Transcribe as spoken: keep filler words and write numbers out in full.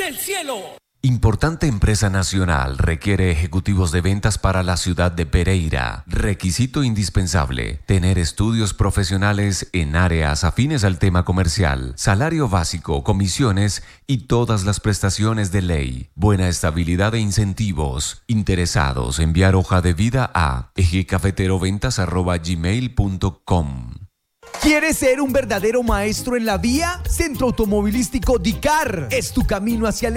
del cielo. Importante empresa nacional requiere ejecutivos de ventas para la ciudad de Pereira. Requisito indispensable: tener estudios profesionales en áreas afines al tema comercial, salario básico, comisiones y todas las prestaciones de ley. Buena estabilidad e incentivos. Interesados, enviar hoja de vida a ejecafeteroventas arroba gmail punto com. ¿Quieres ser un verdadero maestro en la vía? Centro Automovilístico D I C A R es tu camino hacia el